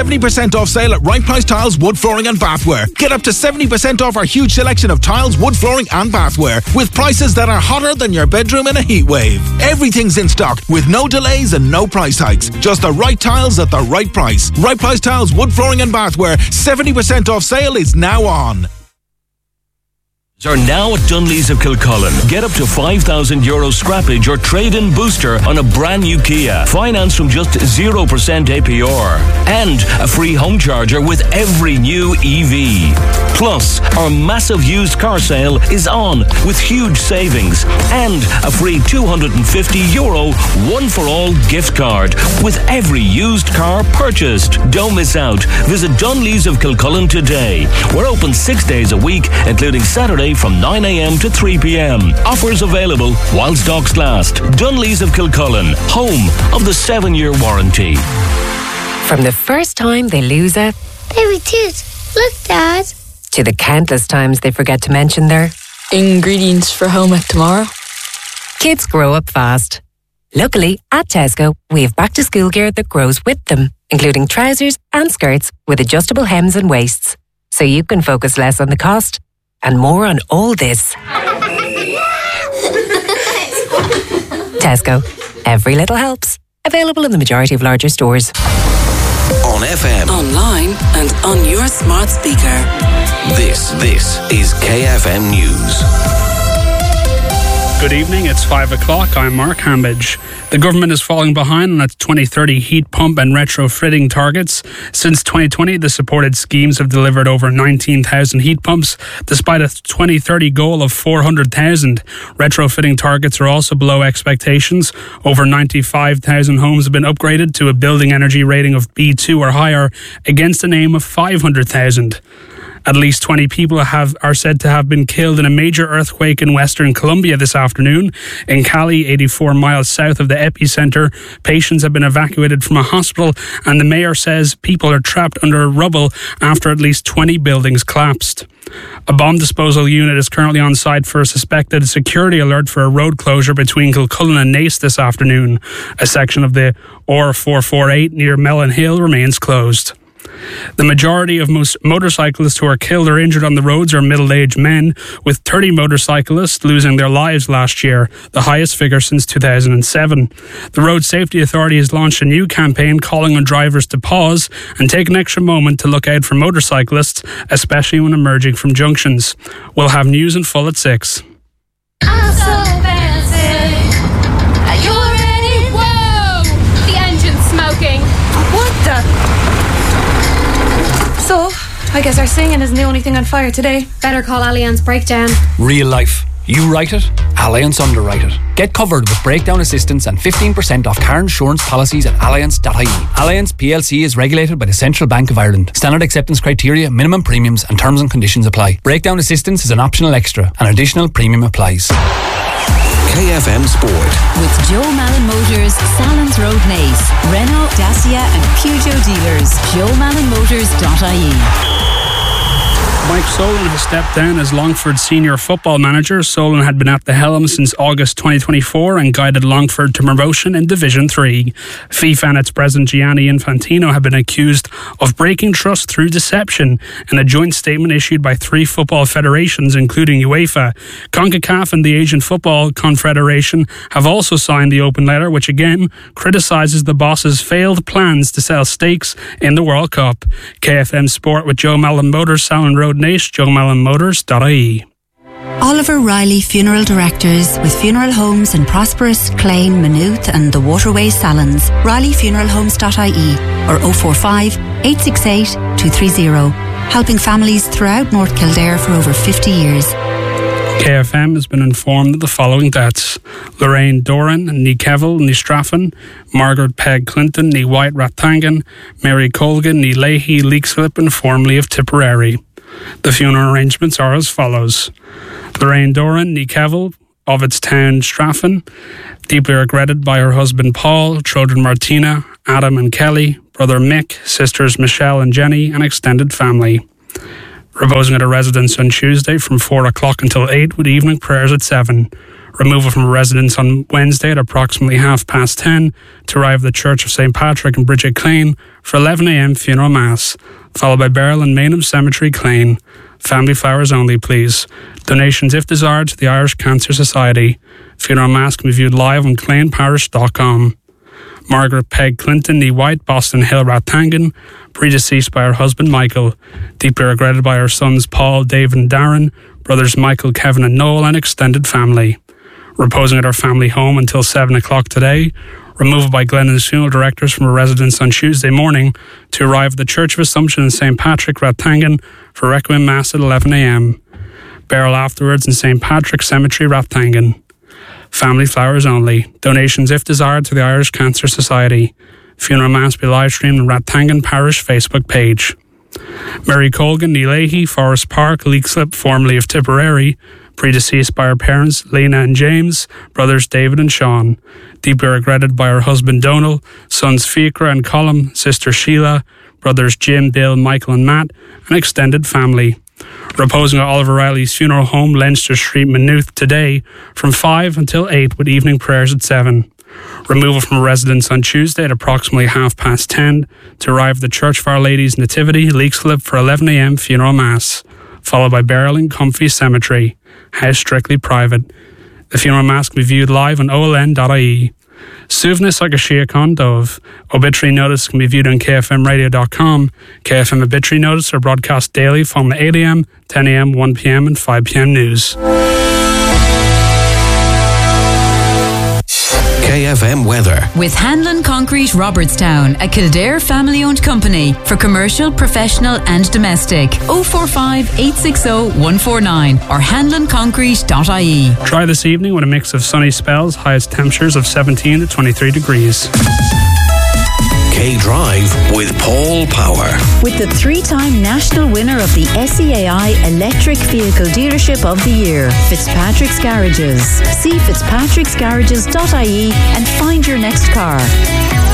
70% off sale at Right Price Tiles, Wood Flooring and Bathware. Get up to 70% off our huge selection of tiles, wood flooring and bathware with prices that are hotter than your bedroom in a heat wave. Everything's in stock with no delays and no price hikes. Just the right tiles at the right price. Right Price Tiles, Wood Flooring and Bathware. 70% off sale is now on. Are now at Dunlees of Kilcullen. Get up to €5,000 scrappage or trade-in booster on a brand new Kia. Finance from just 0% APR. And a free home charger with every new EV. Plus, our massive used car sale is on with huge savings. And a free €250 one-for-all gift card with every used car purchased. Don't miss out. Visit Dunlees of Kilcullen today. We're open 6 days a week, including Saturday from 9 a.m. to 3 p.m. Offers available while stocks last. Dunlees of Kilcullen, home of the 7-year warranty. From the first time they lose a baby tooth, look, Dad, to the countless times they forget to mention their ingredients for home ec tomorrow. Kids grow up fast. Luckily, at Tesco, we have back-to-school gear that grows with them, including trousers and skirts with adjustable hems and waists, so you can focus less on the cost and more on all this. Tesco. Every little helps. Available in the majority of larger stores. On FM, online and on your smart speaker. This is KFM News. Good evening, it's 5 o'clock. I'm Mark Hambidge. The government is falling behind on its 2030 heat pump and retrofitting targets. Since 2020, the supported schemes have delivered over 19,000 heat pumps, despite a 2030 goal of 400,000. Retrofitting targets are also below expectations. Over 95,000 homes have been upgraded to a building energy rating of B2 or higher, against an aim of 500,000. At least 20 people are said to have been killed in a major earthquake in Western Colombia this afternoon. In Cali, 84 miles south of the epicenter, patients have been evacuated from a hospital, and the mayor says people are trapped under rubble after at least 20 buildings collapsed. A bomb disposal unit is currently on site for a suspected security alert for a road closure between Kilcullen and Naas this afternoon. A section of the R448 near Mellon Hill remains closed. The majority of most motorcyclists who are killed or injured on the roads are middle-aged men, with 30 motorcyclists losing their lives last year, the highest figure since 2007. The Road Safety Authority has launched a new campaign calling on drivers to pause and take an extra moment to look out for motorcyclists, especially when emerging from junctions. We'll have news in full at 6. I'm so fancy. Are you ready? Whoa! The engine's smoking. What the... So, I guess our singing isn't the only thing on fire today. Better call Allianz Breakdown. Real life. You write it, Allianz underwrite it. Get covered with breakdown assistance and 15% off car insurance policies at allianz.ie. Allianz PLC is regulated by the Central Bank of Ireland. Standard acceptance criteria, minimum premiums and terms and conditions apply. Breakdown assistance is an optional extra. An additional premium applies. KFM Sport. With Joe Malin Motors, Salons Road Naas, Renault, Dacia and Peugeot dealers. JoeMalinMotors.ie. Mike Solan has stepped down as Longford's senior football manager. Solan had been at the helm since August 2024 and guided Longford to promotion in Division 3. FIFA and its president Gianni Infantino have been accused of breaking trust through deception in a joint statement issued by 3 football federations, including UEFA. CONCACAF and the Asian Football Confederation have also signed the open letter, which again criticises the boss's failed plans to sell stakes in the World Cup. KFM Sport with Joe Malin Motors, Salon Road Naas, JoeMalinMotors.ie. Oliver Riley Funeral Directors, with funeral homes in Prosperous, Clane, Maynooth and the Waterways Salons. RileyFuneralHomes.ie or 045 868 230. Helping families throughout North Kildare for over 50 years. KFM has been informed of the following deaths: Lorraine Doran, ní Kevill, ní Straffan; Margaret Peg Clinton, ní White Rathangan; Mary Colgan, ní Leahy, Leixlip, formerly of Tipperary. The funeral arrangements are as follows: Lorraine Doran, ní Kevill, of its town Straffan, deeply regretted by her husband Paul, children Martina, Adam and Kelly, brother Mick, sisters Michelle and Jenny, and extended family. Reposing at a residence on Tuesday from 4 o'clock until 8 with evening prayers at 7. Removal from a residence on Wednesday at approximately 10:30 to arrive at the Church of St. Patrick in Bridget Clane for 11 a.m. funeral mass, followed by burial in Maynham Cemetery, Clane. Family flowers only, please. Donations, if desired, to the Irish Cancer Society. Funeral mass can be viewed live on claineparish.com. Margaret Peg Clinton, nee White, Boston Hill, Rathangan, predeceased by her husband Michael, deeply regretted by her sons Paul, David and Darren, brothers Michael, Kevin and Noel, and extended family. Reposing at her family home until 7 o'clock today. Removal by Glennon's funeral directors from her residence on Tuesday morning to arrive at the Church of Assumption in St. Patrick, Rathangan for Requiem Mass at 11 a.m. Burial afterwards in St. Patrick Cemetery, Rathangan. Family flowers only. Donations, if desired, to the Irish Cancer Society. Funeral mass be live streamed on Rathangan Parish Facebook page. Mary Colgan, nee Leahy, Forest Park, Leixlip, formerly of Tipperary, predeceased by her parents Lena and James, brothers David and Sean, deeply regretted by her husband Donal, sons Fiacra and Colm, sister Sheila, brothers Jim, Bill, Michael and Matt, and extended family. Reposing at Oliver Riley's funeral home, Leinster Street, Maynooth, today from 5 until 8 with evening prayers at 7. Removal from a residence on Tuesday at approximately 10:30 to arrive at the Church of Our Lady's Nativity, Leixlip for 11 a.m. funeral mass, followed by burial in Comfy Cemetery, house strictly private. The funeral mass can be viewed live on oln.ie. Suvna Sagashiakon Dove. Obituary notice can be viewed on kfmradio.com. KFM obituary notice are broadcast daily from 8 a.m, 10 a.m, 1 p.m, and 5 p.m. news. KFM weather. With Hanlon Concrete Robertstown, a Kildare family-owned company for commercial, professional and domestic. 045 860 149 or hanlonconcrete.ie. Dry this evening with a mix of sunny spells, highest temperatures of 17 to 23 degrees. K-Drive with Paul Power. With the 3-time national winner of the SEAI Electric Vehicle Dealership of the Year, Fitzpatrick's Garages. See fitzpatricksgarages.ie and find your next car.